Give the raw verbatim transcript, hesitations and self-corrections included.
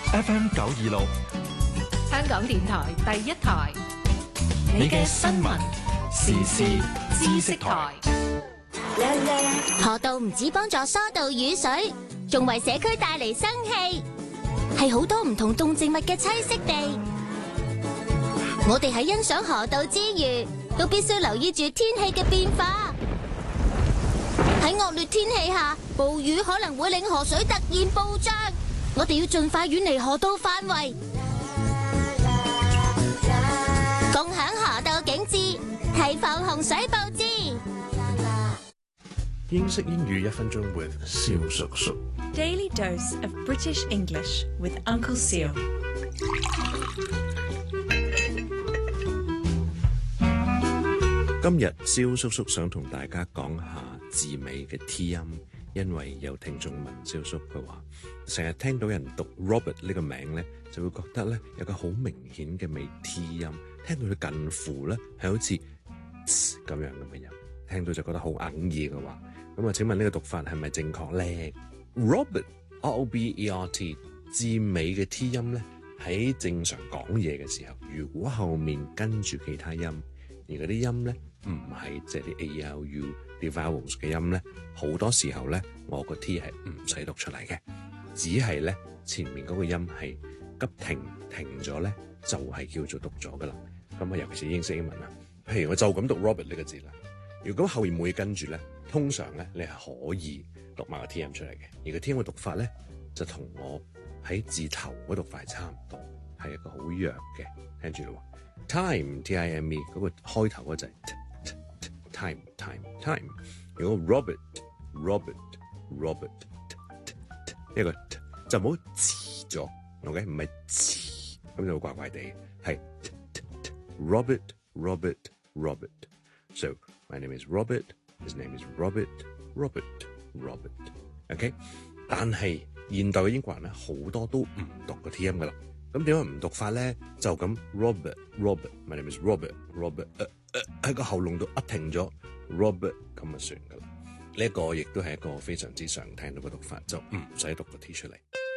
F M 九二六， 香港電台第一台， 你嘅新聞時事知識台。 河道唔止幫助疏導雨水，仲為社區帶嚟生氣，係好多唔同動植物嘅棲息地。我哋喺欣賞河道之餘，都必須留意住天氣嘅變化。喺惡劣天氣下，暴雨可能會令河水突然暴漲，我哋要盡快遠離河道範圍，共享河道景致，提防洪水暴至。 英式英語一分鐘 with 蕭叔叔。 Daily dose of British English with Uncle Seal。 今日蕭叔叔想同大家講下字尾嘅 T 音，因為有聽眾問蕭叔，佢話成日聽到人讀 Robert 呢個名咧，就會覺得咧有個好明顯嘅尾 T 音，聽到佢近乎咧係好似咁樣咁嘅音，聽到就覺得好哽耳嘅話，咁啊請問呢個讀法係咪正確咧？ Robert R O B E R T 字尾嘅 T 音咧，喺正常講嘢嘅時候，如果後面跟住其他音，而嗰啲音咧唔係即係啲 A L U 啲 vowels 嘅音咧，好多時候咧我個 T 係唔使讀出嚟嘅，只係咧前面嗰個音係急停停咗咧，就係叫做讀咗噶啦。咁啊，尤其是英式英文啦，譬如我就咁讀 Robert 呢個字啦，如果後面冇嘢跟住咧，通常咧你係可以讀埋個 T 音出嚟嘅，而個 T 音嘅讀法咧就同我喺字頭嗰讀法差唔多，係一個好弱嘅，聽住咯。Time T I M E 嗰個開頭嗰就係 t t time time time， 如果 Robert Robert Robert t t t 一個 t 就唔好遲咗 ，OK 唔係遲，咁就會怪怪地，係 t t t Robert Robert Robert。So my name is Robert, his name is Robert Robert Robert。OK， 但係現代嘅英國人咧好多都唔讀個 T 音噶啦。咁點解唔讀法咧？就咁 Robert Robert，my name is Robert Robert， 誒誒喺個喉嚨度一停咗 Robert 咁就算噶啦。呢一個亦都係一個非常之常聽到嘅讀法，就唔使讀個 T 出嚟。